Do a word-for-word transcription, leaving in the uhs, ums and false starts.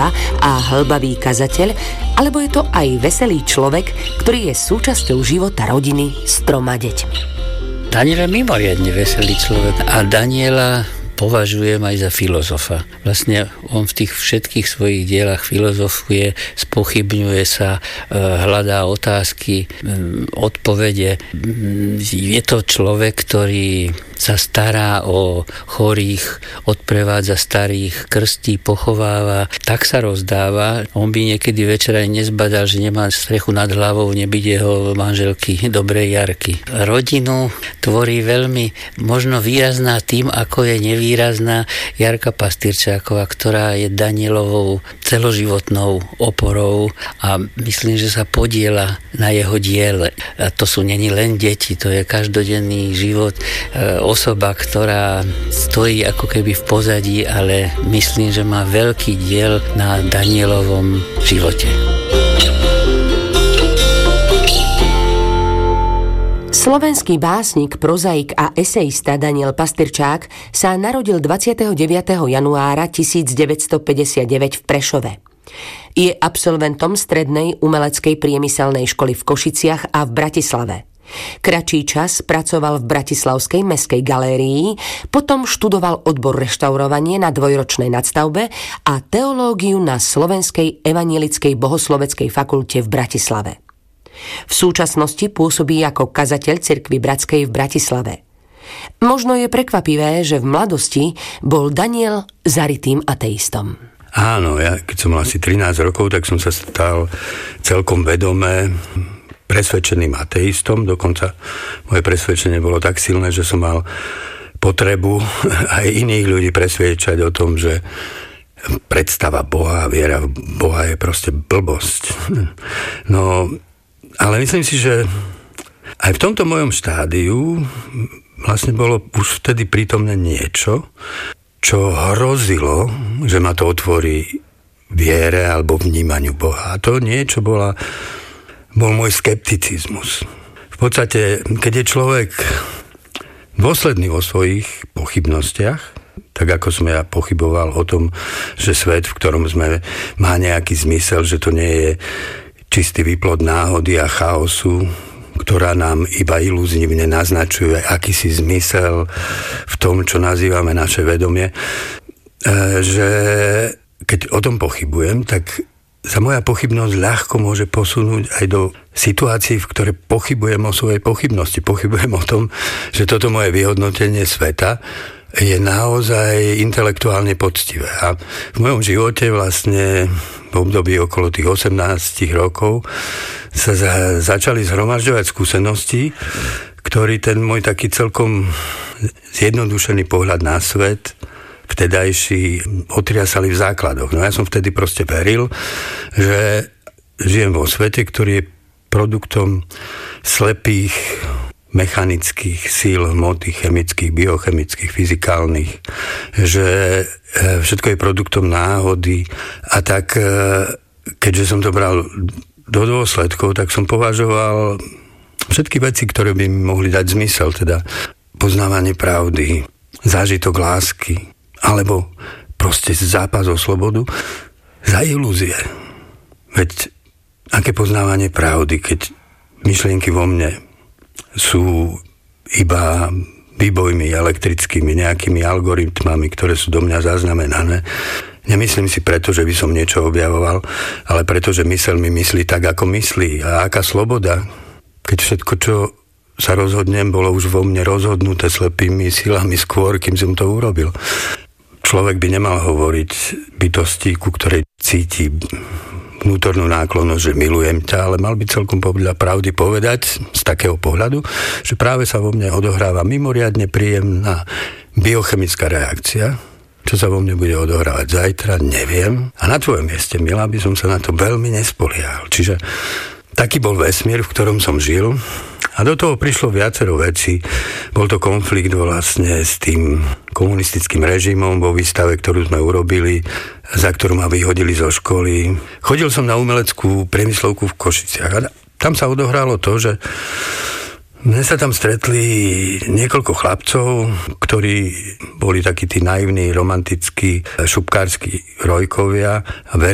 hlava a hlbavý kazateľ, alebo je to aj veselý človek, ktorý je súčasťou života rodiny s troma deťmi. Daniel je mimoriadne veselý človek a Daniela považujem aj za filozofa. Vlastne on v tých všetkých svojich dielach filozofuje, spochybňuje sa, hľadá otázky, odpovede. Je to človek, ktorý sa stará o chorých, odprevádza starých, krstí, pochováva, tak sa rozdáva. On by niekedy večer aj nezbadal, že nemá strechu nad hlavou, nebyť jeho manželky dobrej Jarky. Rodinu tvorí veľmi možno výrazná tým, ako je nevýrazná Jarka Pastýrčáková, ktorá je Danielovou celoživotnou oporou a myslím, že sa podieľa na jeho diele. A to sú neni len deti, to je každodenný život, osoba, ktorá stojí ako keby v pozadí, ale myslím, že má veľký diel na Danielovom živote. Slovenský básnik, prozaik a esejista Daniel Pastýrčák sa narodil dvadsiateho deviateho januára tisícdeväťstopäťdesiatdeväť v Prešove. Je absolventom Strednej umeleckej priemyselnej školy v Košiciach a v Bratislave. Kratší čas pracoval v Bratislavskej mestskej galérii, potom študoval odbor reštaurovanie na dvojročnej nadstavbe a teológiu na Slovenskej evanjelickej bohosloveckej fakulte v Bratislave. V súčasnosti pôsobí ako kazateľ cirkvi Bratskej v Bratislave. Možno je prekvapivé, že v mladosti bol Daniel zarytým ateistom. Áno, ja keď som mal asi trinásť rokov, tak som sa stal celkom vedomé presvedčeným ateistom, dokonca moje presvedčenie bolo tak silné, že som mal potrebu aj iných ľudí presviedčať o tom, že predstava Boha a viera v Boha je proste blbosť. No, ale myslím si, že aj v tomto mojom štádiu vlastne bolo už vtedy prítomné niečo, čo hrozilo, že ma to otvorí viere alebo vnímaniu Boha. A to niečo bola bol môj skepticizmus. V podstate, keď je človek dôsledný vo svojich pochybnostiach, tak ako som ja pochyboval o tom, že svet, v ktorom sme, má nejaký zmysel, že to nie je čistý výplod náhody a chaosu, ktorá nám iba ilúzívne naznačuje akýsi zmysel v tom, čo nazývame naše vedomie, že keď o tom pochybujem, tak sa moja pochybnosť ľahko môže posunúť aj do situácií, v ktoré pochybujem o svojej pochybnosti. Pochybujem o tom, že toto moje vyhodnotenie sveta je naozaj intelektuálne poctivé. A v mojom živote vlastne v období okolo tých osemnásť rokov sa za, začali zhromažďovať skúsenosti, ktorý ten môj taký celkom zjednodušený pohľad na svet vtedajší otriasali v základoch. No ja som vtedy proste veril, že žijem vo svete, ktorý je produktom slepých mechanických síl, hmoty, chemických, biochemických, fyzikálnych, že všetko je produktom náhody a tak, keďže som to bral do dôsledkov, tak som považoval všetky veci, ktoré by mi mohli dať zmysel, teda poznávanie pravdy, zážitok lásky, alebo proste zápas o slobodu, za ilúzie. Veď aké poznávanie pravdy, keď myšlienky vo mne sú iba výbojmi elektrickými, nejakými algoritmami, ktoré sú do mňa zaznamenané. Nemyslím si preto, že by som niečo objavoval, ale preto, že myseľ mi myslí tak, ako myslí. A aká sloboda, keď všetko, čo sa rozhodnem, bolo už vo mne rozhodnuté slepými silami skôr, kým som to urobil. Človek by nemal hovoriť bytosti, ku ktorej cíti vnútornú náklonnosť, že milujem ťa, ale mal by celkom podľa pravdy povedať z takého pohľadu, že práve sa vo mne odohráva mimoriadne príjemná biochemická reakcia. Čo sa vo mne bude odohrávať zajtra, neviem. A na tvojom mieste, milá, by som sa na to veľmi nespoliehal. Čiže taký bol vesmír, v ktorom som žil. A do toho prišlo viacero vecí. Bol to konflikt vlastne s tým komunistickým režimom vo výstave, ktorú sme urobili, za ktorú ma vyhodili zo školy. Chodil som na umeleckú priemyslovku v Košiciach a tam sa odohralo to, že mne sa tam stretli niekoľko chlapcov, ktorí boli takí tí naivní, romantickí, šupkársky rojkovia a